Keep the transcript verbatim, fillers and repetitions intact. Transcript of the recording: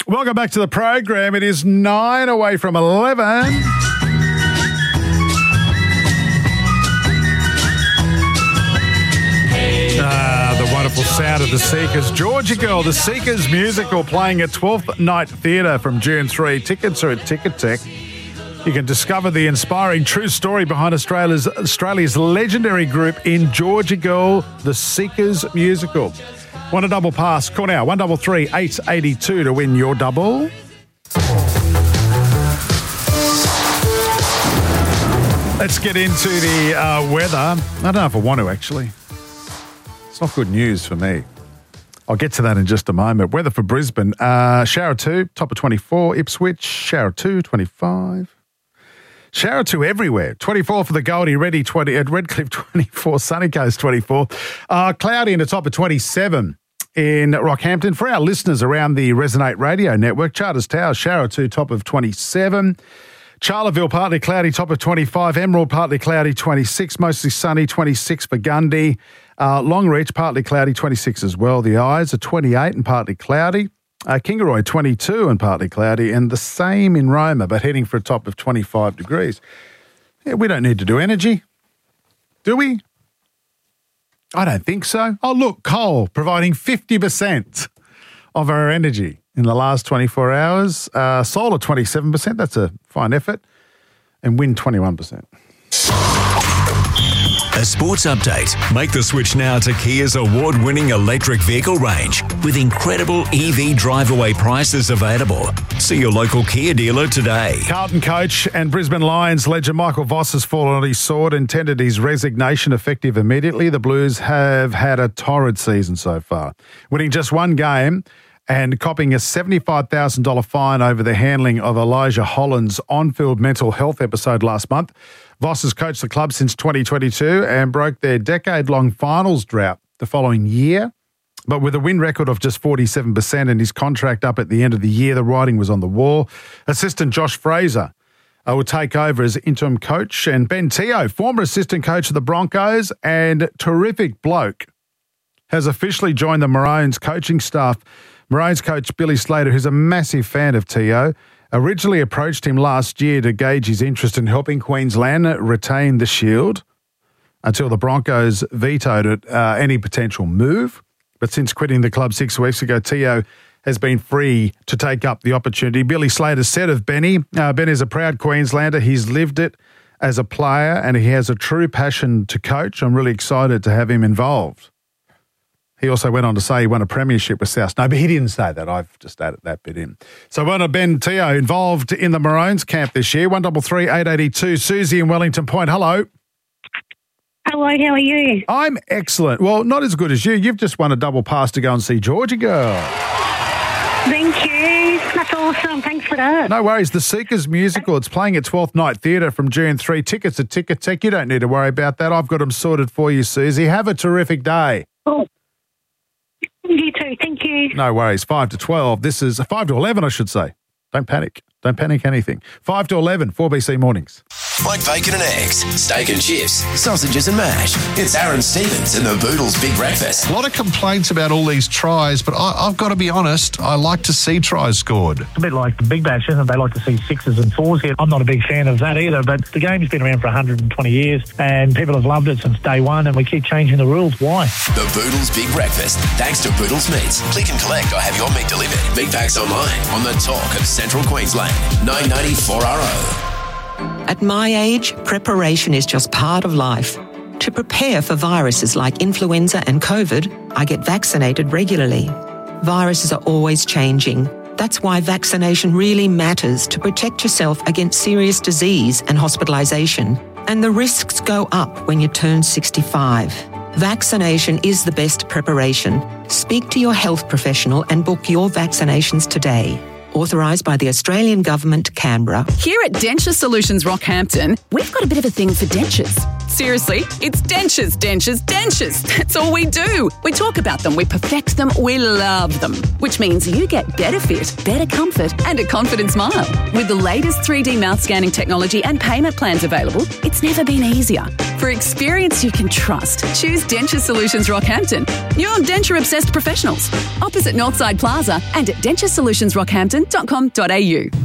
Welcome back to the program. It is nine away from eleven. Ah, the wonderful sound of the Seekers. Georgia Girl, the Seekers musical playing at twelfth Night Theatre from June third. Tickets are at Ticketek. You can discover the inspiring true story behind Australia's Australia's legendary group in Georgia Girl, the Seekers musical. Want a double pass? Call now, one three three, eight eight two to win your double. Let's get into the uh, weather. I don't know if I want to, actually. It's not good news for me. I'll get to that in just a moment. Weather for Brisbane. Uh, shower two, top of twenty-four. Ipswich, shower two, twenty-five. Shower two everywhere. twenty-four for the Goldie, Ready twenty, at Redcliffe twenty-four, Sunny Coast twenty-four. Uh, cloudy in the top of twenty-seven in Rockhampton. For our listeners around the Resonate Radio Network, Charters Tower, shower two, top of twenty-seven. Charleville, partly cloudy, top of twenty-five. Emerald, partly cloudy, twenty-six. Mostly sunny, twenty-six for Gundy. Uh, Longreach, partly cloudy, twenty-six as well. The Eyes are twenty-eight and partly cloudy. Uh, Kingaroy, twenty-two and partly cloudy. And the same in Roma, but heading for a top of twenty-five degrees. Yeah, we don't need to do energy, do we? I don't think so. Oh, look, coal providing fifty percent of our energy in the last twenty-four hours. Uh, solar, twenty-seven percent. That's a fine effort. And wind, twenty-one percent. A sports update. Make the switch now to Kia's award-winning electric vehicle range with incredible E V drive-away prices available. See your local Kia dealer today. Carlton coach and Brisbane Lions legend Michael Voss has fallen on his sword and tendered his resignation effective immediately. The Blues have had a torrid season so far, winning just one game and copping a seventy-five thousand dollars fine over the handling of Elijah Holland's on-field mental health episode last month. Voss has coached the club since twenty twenty-two and broke their decade-long finals drought the following year. But with a win record of just forty-seven percent and his contract up at the end of the year, the writing was on the wall. Assistant Josh Fraser uh, will take over as interim coach. And Ben Teo, former assistant coach of the Broncos and terrific bloke, has officially joined the Maroons coaching staff. Maroons coach Billy Slater, who's a massive fan of Teo, originally approached him last year to gauge his interest in helping Queensland retain the Shield until the Broncos vetoed it, uh, any potential move. But since quitting the club six weeks ago, Teo has been free to take up the opportunity. Billy Slater said of Benny, uh, Ben is a proud Queenslander. He's lived it as a player and he has a true passion to coach. I'm really excited to have him involved. He also went on to say he won a premiership with South. No, but he didn't say that. I've just added that bit in. So one of Ben Teo involved in the Maroons camp this year. one three three, eight eight two. Susie in Wellington Point. Hello. Hello, how are you? I'm excellent. Well, not as good as you. You've just won a double pass to go and see Georgia Girl. Thank you. That's awesome. Thanks for that. No worries. The Seekers musical. It's playing at twelfth Night Theatre from June third. Tickets at Ticketek. You don't need to worry about that. I've got them sorted for you, Susie. Have a terrific day. Oh. You too. Thank you. No worries. five to twelve. This is five to eleven, I should say. Don't panic. Don't panic anything. five to eleven, four B C Mornings. Like bacon and eggs, steak and chips, sausages and mash. It's Aaron Stevens and the Boodles Big Breakfast. A lot of complaints about all these tries, but I, I've got to be honest, I like to see tries scored. It's a bit like the Big Bash, isn't it? They like to see sixes and fours here. I'm not a big fan of that either, but the game's been around for one hundred twenty years and people have loved it since day one and we keep changing the rules. Why? The Boodles Big Breakfast, thanks to Boodles Meats. Click and collect or have your meat delivered. Meat packs online on the talk of Central Queensland. nine ninety-four R O. At my age, preparation is just part of life. To prepare for viruses like influenza and COVID, I get vaccinated regularly. Viruses are always changing. That's why vaccination really matters to protect yourself against serious disease and hospitalisation. And the risks go up when you turn sixty-five. Vaccination is the best preparation. Speak to your health professional and book your vaccinations today. Authorised by the Australian Government, Canberra. Here at Denture Solutions Rockhampton, we've got a bit of a thing for dentures. Seriously, it's dentures, dentures, dentures. That's all we do. We talk about them, we perfect them, we love them. Which means you get better fit, better comfort and a confident smile. With the latest three D mouth scanning technology and payment plans available, it's never been easier. For experience you can trust, choose Denture Solutions Rockhampton. You're denture-obsessed professionals. Opposite Northside Plaza and at denture solutions rockhampton dot com dot a u.